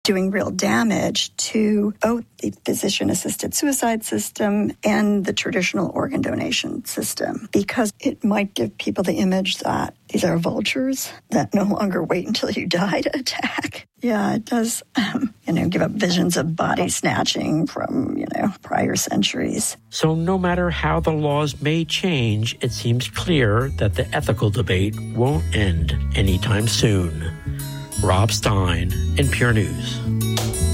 doing real damage to both the physician-assisted suicide system and the traditional organ donation system, because it might give people the image that these are vultures that no longer wait until you die to attack. Yeah, it does, give up visions of body snatching from, prior centuries. So no matter how the laws may change, it seems clear that the ethical debate won't end anytime soon. Rob Stein, NPR News.